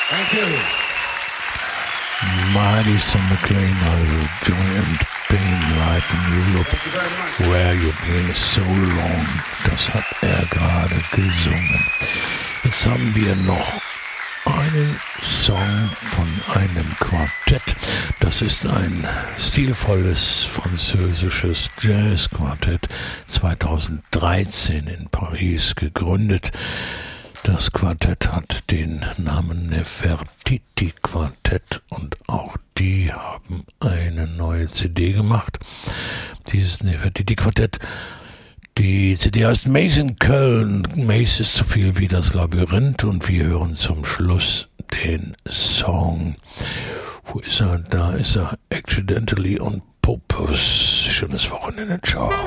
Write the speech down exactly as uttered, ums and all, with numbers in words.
Thank you. Madison McLean, also Giant Pain Live in Europe, Where You Been So Long, das hat er gerade gesungen. Jetzt haben wir noch einen Song von einem Quartett. Das ist ein stilvolles französisches Jazzquartett, zweitausenddreizehn in Paris gegründet. Das Quartett hat den Namen Nefertiti Quartett und auch die haben eine neue C D gemacht. Dieses Nefertiti Quartett. Die C D heißt Maze in Köln. Maze ist so viel wie das Labyrinth und wir hören zum Schluss den Song. Wo ist er? Da ist er. Accidentally on Purpose. Schönes Wochenende. Ciao.